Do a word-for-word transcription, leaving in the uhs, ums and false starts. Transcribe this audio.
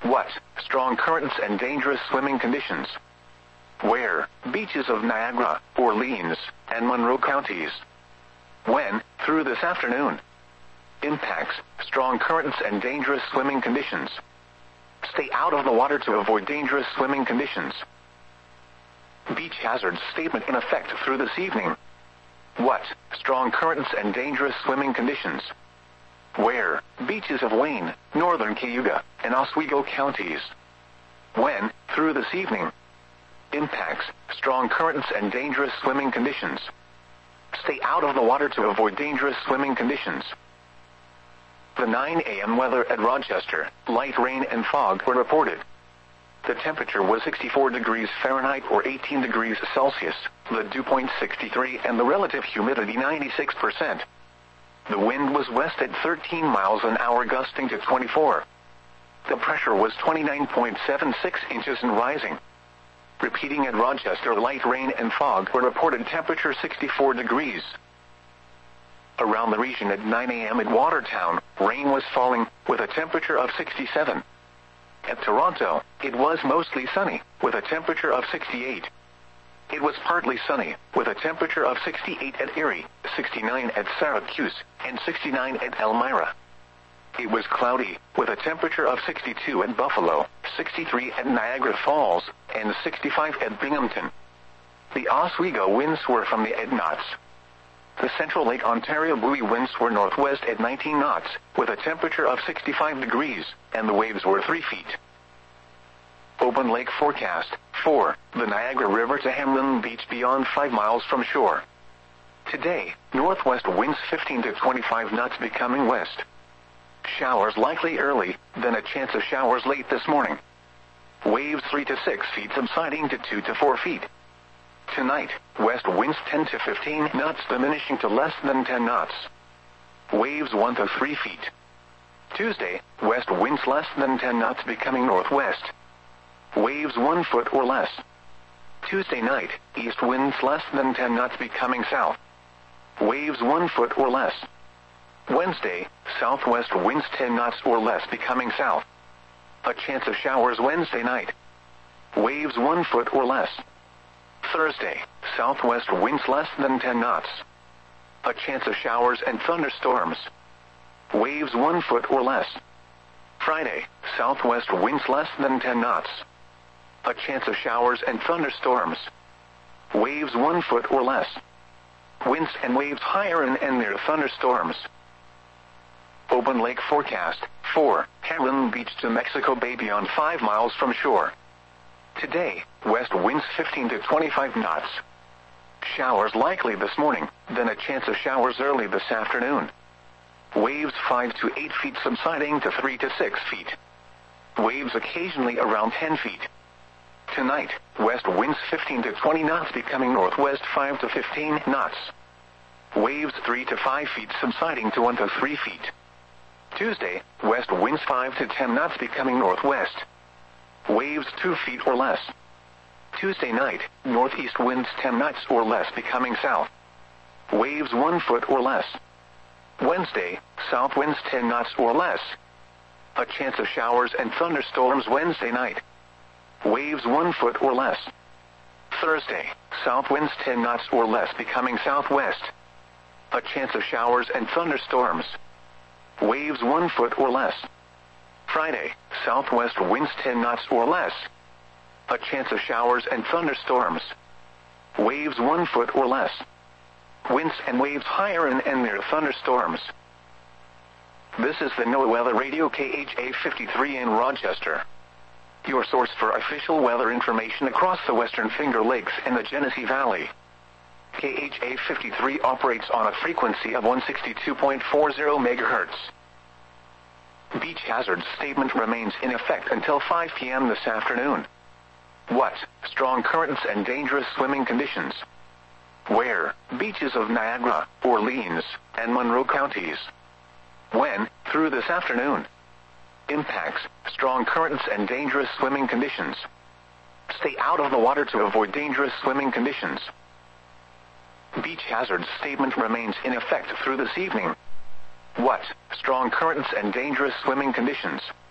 What? Strong currents and dangerous swimming conditions. Where? Beaches of Niagara, Orleans, and Monroe counties. When? Through this afternoon. Impacts: strong currents and dangerous swimming conditions. Stay out of the water to avoid dangerous swimming conditions. Beach hazards statement in effect through this evening. What? Strong currents and dangerous swimming conditions. Where? Beaches of Wayne, northern Cayuga, and Oswego counties. When? Through this evening. Impacts: strong currents and dangerous swimming conditions. Stay out of the water to avoid dangerous swimming conditions. The nine a m weather at Rochester: light rain and fog were reported. The temperature was sixty-four degrees Fahrenheit or eighteen degrees Celsius, the dew point sixty-three and the relative humidity ninety-six percent. The wind was west at thirteen miles an hour gusting to twenty-four. The pressure was twenty-nine point seven six inches and rising. Repeating at Rochester: light rain and fog were reported, temperature sixty-four degrees. Around the region at nine a m at Watertown, rain was falling, with a temperature of sixty-seven. At Toronto, it was mostly sunny, with a temperature of sixty-eight. It was partly sunny, with a temperature of sixty-eight at Erie, sixty-nine at Syracuse, and sixty-nine at Elmira. It was cloudy, with a temperature of sixty-two at Buffalo, sixty-three at Niagara Falls, and sixty-five at Binghamton. The Oswego winds were from the eight knots. The Central Lake Ontario buoy winds were northwest at nineteen knots, with a temperature of sixty-five degrees, and the waves were three feet. Open lake forecast: four. The Niagara River to Hamlin Beach beyond five miles from shore. Today, northwest winds fifteen to twenty-five knots becoming west. Showers likely early, then a chance of showers late this morning. Waves three to six feet subsiding to two to four feet. Tonight, west winds ten to fifteen knots diminishing to less than ten knots. Waves one to three feet. Tuesday, west winds less than ten knots becoming northwest. Waves one foot or less. Tuesday night, east winds less than ten knots becoming south. Waves one foot or less. Wednesday, southwest winds ten knots or less becoming south. A chance of showers Wednesday night. Waves one foot or less. Thursday, southwest winds less than ten knots. A chance of showers and thunderstorms. Waves one foot or less. Friday, southwest winds less than ten knots. A chance of showers and thunderstorms. Waves one foot or less. Winds and waves higher and, and near thunderstorms. Open lake forecast: four. Hamlin Beach to Mexico Bay beyond five miles from shore. Today, west winds fifteen to twenty-five knots. Showers likely this morning, then a chance of showers early this afternoon. Waves five to eight feet subsiding to three to six feet. Waves occasionally around ten feet. Tonight, west winds fifteen to twenty knots becoming northwest five to fifteen knots. Waves three to five feet subsiding to one to three feet. Tuesday, west winds five to ten knots becoming northwest. Waves two feet or less. Tuesday night, northeast winds ten knots or less becoming south. Waves one foot or less. Wednesday, south winds ten knots or less. A chance of showers and thunderstorms Wednesday night. Waves one foot or less. Thursday, south winds ten knots or less becoming southwest. A chance of showers and thunderstorms. Waves one foot or less. Friday, southwest winds ten knots or less. A chance of showers and thunderstorms. Waves one foot or less. Winds and waves higher and, and near thunderstorms. This is the NOAA Weather Radio K H A fifty-three in Rochester, your source for official weather information across the Western Finger Lakes and the Genesee Valley. K H A fifty-three operates on a frequency of one sixty-two point four zero megahertz. Beach hazard statement remains in effect until five p m this afternoon. What? Strong currents and dangerous swimming conditions. Where? Beaches of Niagara, Orleans, and Monroe counties. When? Through this afternoon. Impacts: strong currents and dangerous swimming conditions. Stay out of the water to avoid dangerous swimming conditions. Beach hazard statement remains in effect through this evening. What? Strong currents and dangerous swimming conditions.